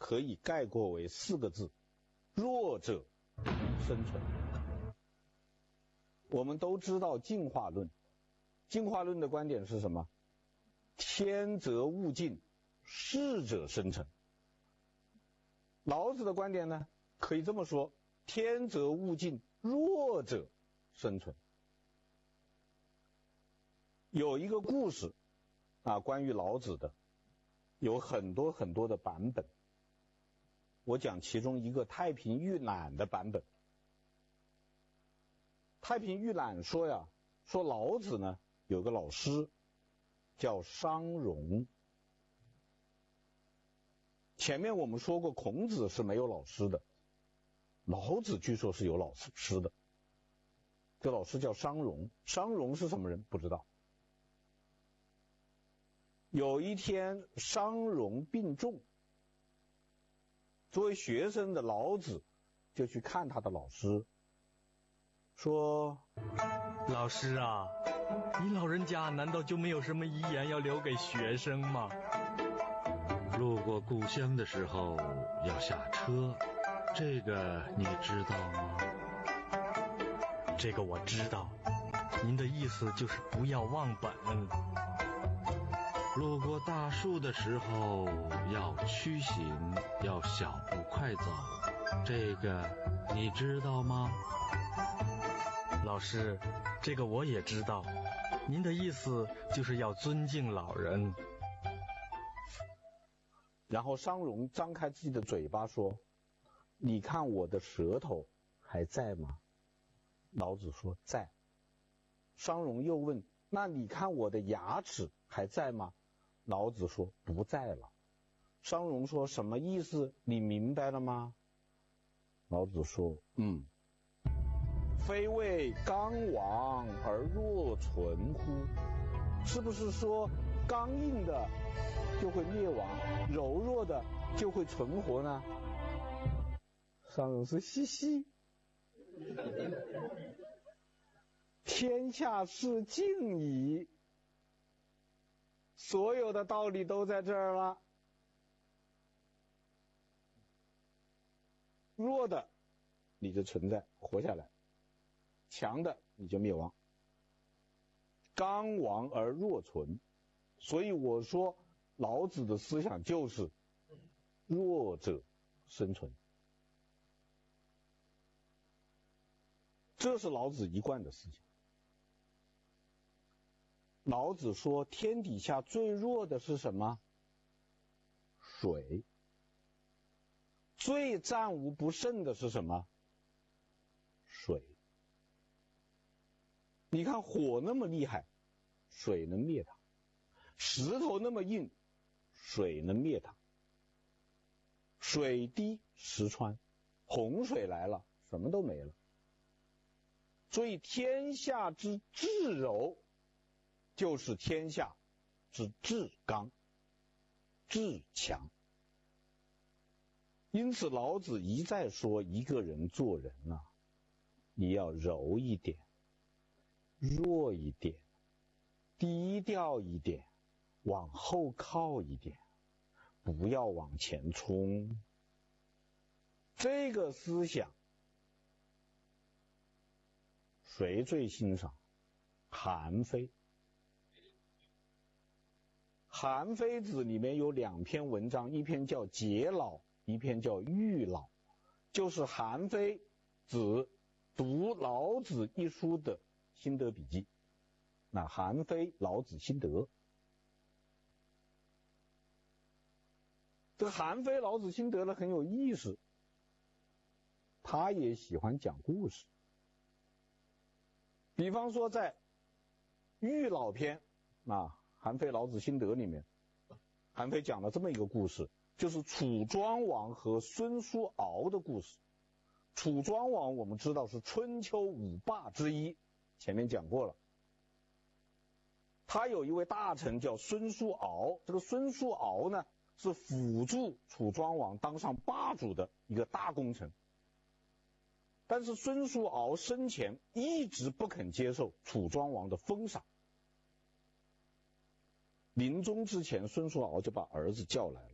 可以概括为4个字：弱者生存。我们都知道进化论，进化论的观点是什么？天则物竞，适者生存。老子的观点呢，可以这么说：天则物竞，弱者生存。有一个故事关于老子的，有很多很多的版本。我讲其中一个太平御览的版本。太平御览说老子呢有个老师叫商容。前面我们说过，孔子是没有老师的，老子据说是有老师的。这老师叫商容，商容是什么人不知道。有一天商容病重，作为学生的老子就去看他的老师，说： 老师啊，你老人家难道就没有什么遗言要留给学生吗？ 路过故乡的时候要下车，这个你知道吗？ 这个我知道，您的意思就是不要忘本。 路过大树的时候要屈行，要小步快走，这个你知道吗？ 老师，这个我也知道，您的意思就是要尊敬老人。 然后商容张开自己的嘴巴说：你看我的舌头还在吗？老子说在。商容又问：那你看我的牙齿还在吗？老子说不在了。商容说：什么意思？你明白了吗？老子说：非谓刚亡而弱存乎？是不是说刚硬的就会灭亡，柔弱的就会存活呢？商容说：嘻嘻，天下事尽矣，所有的道理都在这儿了。弱的你就存在活下来，强的你就灭亡。刚亡而弱存，所以我说老子的思想就是弱者生存，这是老子一贯的思想。老子说天底下最弱的是什么？水。最战无不胜的是什么？水。你看火那么厉害，水能灭它；石头那么硬，水能灭它。水滴石穿，洪水来了，什么都没了。所以天下之至柔，就是天下之至刚、至强。因此老子一再说，一个人做人你要柔一点，弱一点，低调一点，往后靠一点，不要往前冲。这个思想谁最欣赏？韩非。韩非子里面有2篇文章，一篇叫解老，一篇叫喻老，就是韩非子读老子一书的心得笔记。那韩非老子心得，这个韩非老子心得呢很有意思，他也喜欢讲故事。比方说在喻老篇韩非老子心得里面，韩非讲了这么一个故事，就是楚庄王和孙叔敖的故事。楚庄王我们知道是春秋5霸之一，前面讲过了。他有一位大臣叫孙叔敖，这个孙叔敖呢是辅助楚庄王当上霸主的一个大功臣。但是孙叔敖生前一直不肯接受楚庄王的封赏。临终之前，孙叔敖就把儿子叫来了，